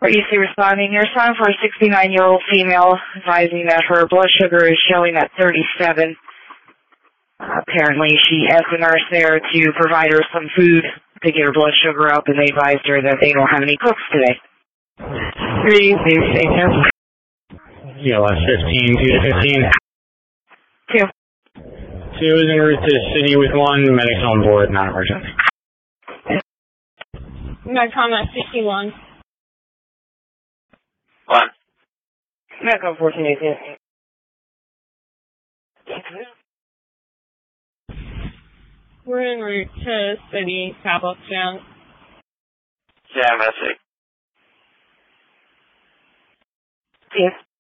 EC responding. You're responding for a 69-year-old female advising that her blood sugar is showing at 37. Apparently, she asked the nurse there to provide her some food to get her blood sugar up, and they advised her that they don't have any cooks today. 3, 8, 10. ELS 15, 2 to 15. 2. 2 is en route to the city with 1. Medics on board, not emergency. Medcom at 61. 1. Medcom 1418. We're en route to city, Southwestbound. Yeah, message. Yes.